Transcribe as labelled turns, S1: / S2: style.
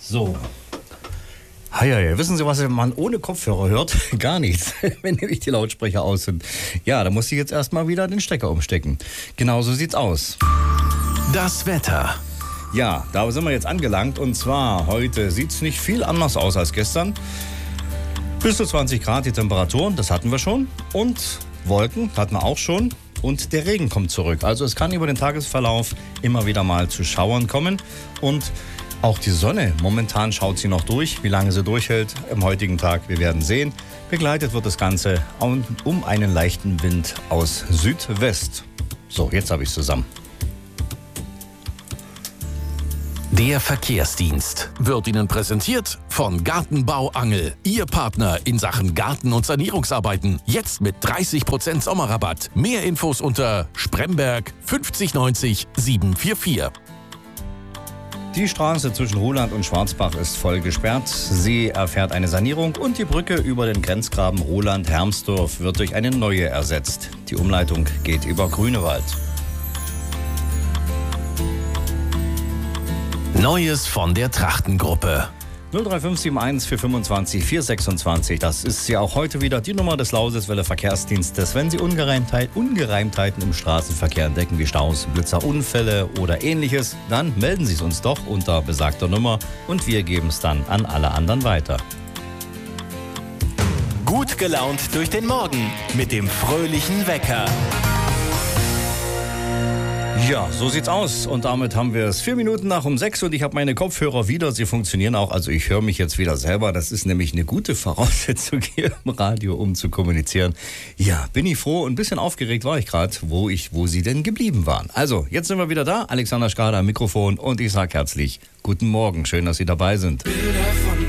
S1: So. Heieiei, wissen Sie, was man ohne Kopfhörer hört? Gar nichts, wenn nämlich die Lautsprecher aus sind. Ja, da muss ich jetzt erstmal wieder den Stecker umstecken. Genau so sieht's aus.
S2: Das Wetter.
S1: Ja, da sind wir jetzt angelangt und zwar heute sieht's nicht viel anders aus als gestern. Bis zu 20 Grad die Temperaturen, das hatten wir schon. Und Wolken hatten wir auch schon. Und der Regen kommt zurück. Also es kann über den Tagesverlauf immer wieder mal zu Schauern kommen. Und auch die Sonne, momentan schaut sie noch durch. Wie lange sie durchhält am heutigen Tag, wir werden sehen. Begleitet wird das Ganze um einen leichten Wind aus Südwest. So, jetzt habe ich es zusammen.
S2: Der Verkehrsdienst wird Ihnen präsentiert von Gartenbau Angel. Ihr Partner in Sachen Garten- und Sanierungsarbeiten. Jetzt mit 30% Sommerrabatt. Mehr Infos unter Spremberg 5090 744.
S1: Die Straße zwischen Ruhland und Schwarzbach ist voll gesperrt. Sie erfährt eine Sanierung und die Brücke über den Grenzgraben Ruhland-Hermsdorf wird durch eine neue ersetzt. Die Umleitung geht über Grünewald.
S2: Neues von der Trachtengruppe.
S1: 03571 425 426. Das ist ja auch heute wieder die Nummer des Lausitzwelle Verkehrsdienstes. Wenn Sie Ungereimtheiten im Straßenverkehr entdecken, wie Staus, Blitzer, Unfälle oder ähnliches, dann melden Sie es uns doch unter besagter Nummer und wir geben es dann an alle anderen weiter.
S3: Gut gelaunt durch den Morgen mit dem fröhlichen Wecker.
S1: Ja, so sieht's aus. Und damit haben wir es 4 Minuten nach um 6 und ich habe meine Kopfhörer wieder. Sie funktionieren auch. Also ich höre mich jetzt wieder selber. Das ist nämlich eine gute Voraussetzung hier im Radio, um zu kommunizieren. Ja, bin ich froh und ein bisschen aufgeregt war ich gerade, wo Sie denn geblieben waren. Also, jetzt sind wir wieder da. Alexander Schrader am Mikrofon und ich sage herzlich guten Morgen. Schön, dass Sie dabei sind.
S4: Bilder von